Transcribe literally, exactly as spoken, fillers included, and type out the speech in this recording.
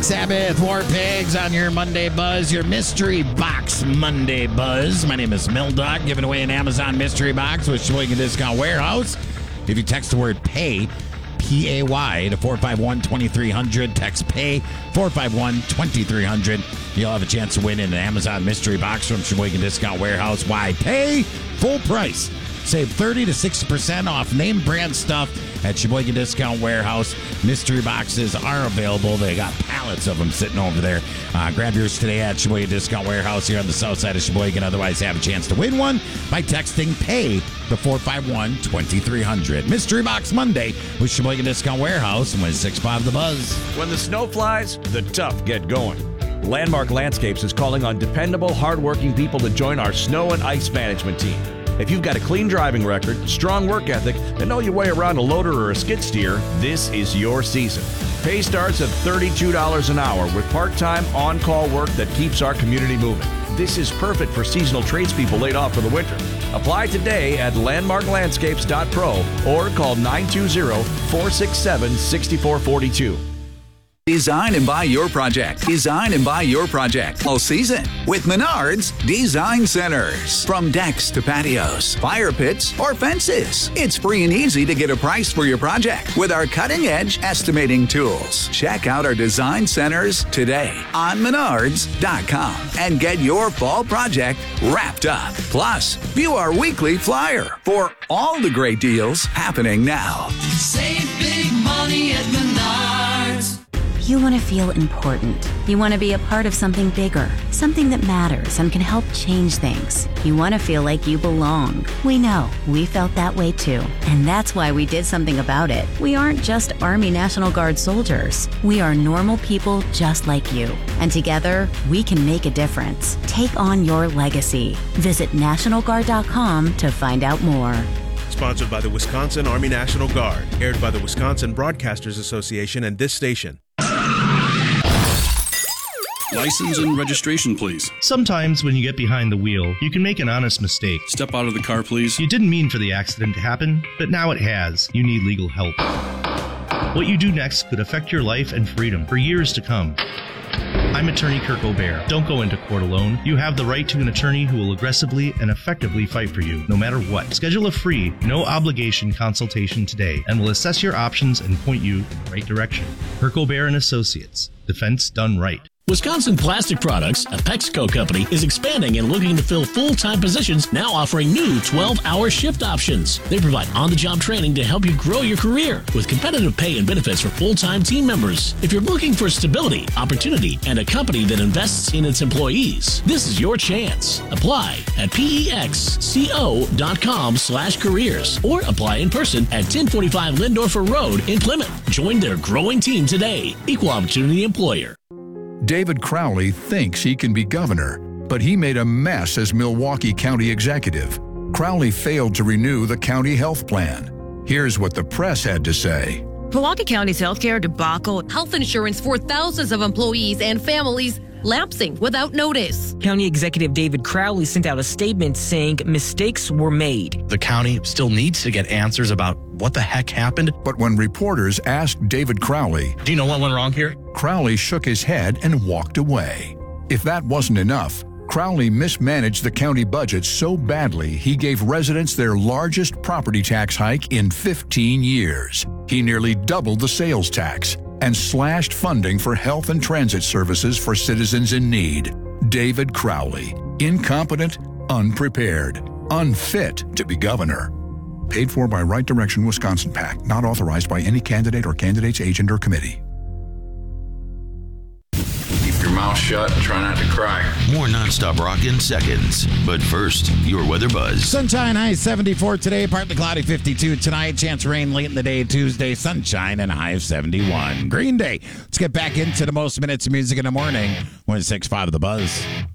Black Sabbath, War Pigs on your Monday Buzz, your Mystery Box Monday Buzz. My name is Mildog, giving away an Amazon Mystery Box with Sheboygan Discount Warehouse. If you text the word PAY, P A Y, to four five one, two three zero zero, text PAY, four five one, two three zero zero, you'll have a chance to win an Amazon Mystery Box from Sheboygan Discount Warehouse. Why pay full price? Save thirty to sixty percent off name brand stuff at Sheboygan Discount Warehouse. Mystery boxes are available. They got pallets of them sitting over there. Uh, grab yours today at Sheboygan Discount Warehouse here on the south side of Sheboygan. Otherwise, have a chance to win one by texting PAY to four five one, two three zero zero. Mystery Box Monday with Sheboygan Discount Warehouse and one six five The Buzz. When the snow flies, the tough get going. Landmark Landscapes is calling on dependable, hardworking people to join our snow and ice management team. If you've got a clean driving record, strong work ethic, and know your way around a loader or a skid steer, this is your season. Pay starts at thirty-two dollars an hour with part-time on-call work that keeps our community moving. This is perfect for seasonal tradespeople laid off for the winter. Apply today at landmark landscapes dot pro or call nine two zero, four six seven, six four four two. Design and buy your project. Design and buy your project all season with Menards Design Centers. From decks to patios, fire pits, or fences, it's free and easy to get a price for your project with our cutting-edge estimating tools. Check out our design centers today on menards dot com and get your fall project wrapped up. Plus, view our weekly flyer for all the great deals happening now. Save big money at Menards. You want to feel important. You want to be a part of something bigger, something that matters and can help change things. You want to feel like you belong. We know. We felt that way too. And that's why we did something about it. We aren't just Army National Guard soldiers. We are normal people just like you. And together, we can make a difference. Take on your legacy. Visit national guard dot com to find out more. Sponsored by the Wisconsin Army National Guard. Aired by the Wisconsin Broadcasters Association and this station. License and registration, please. Sometimes when you get behind the wheel, you can make an honest mistake. Step out of the car, please. You didn't mean for the accident to happen, but now it has. You need legal help. What you do next could affect your life and freedom for years to come. I'm attorney Kirk O'Bear. Don't go into court alone. You have the right to an attorney who will aggressively and effectively fight for you, no matter what. Schedule a free, no-obligation consultation today, and we'll assess your options and point you in the right direction. Kirk O'Bear and Associates. Defense done right. Wisconsin Plastic Products, a Pexco company, is expanding and looking to fill full-time positions, now offering new twelve-hour shift options. They provide on-the-job training to help you grow your career with competitive pay and benefits for full-time team members. If you're looking for stability, opportunity, and a company that invests in its employees, this is your chance. Apply at pexco.com slash careers or apply in person at ten forty-five Lindorfer Road in Plymouth. Join their growing team today. Equal Opportunity Employer. David Crowley thinks he can be governor, but he made a mess as Milwaukee County executive. Crowley failed to renew the county health plan. Here's what the press had to say. Milwaukee County's healthcare debacle, health insurance for thousands of employees and families lapsing without notice. County Executive David Crowley sent out a statement saying mistakes were made. The county still needs to get answers about what the heck happened. But when reporters asked David Crowley, do you know what went wrong here? Crowley shook his head and walked away. If that wasn't enough, Crowley mismanaged the county budget so badly he gave residents their largest property tax hike in fifteen years. He nearly doubled the sales tax and slashed funding for health and transit services for citizens in need. David Crowley, incompetent, unprepared, unfit to be governor. Paid for by Right Direction Wisconsin PAC, not authorized by any candidate or candidate's agent or committee. Keep your mouth shut and try not to cry. More nonstop rock in seconds. But first, your weather buzz. Sunshine, high seventy-four today, partly cloudy fifty-two tonight. Chance of rain late in the day Tuesday. Sunshine and a high of seventy-one. Green Day. Let's get back into the most minutes of music in the morning. one six five The Buzz.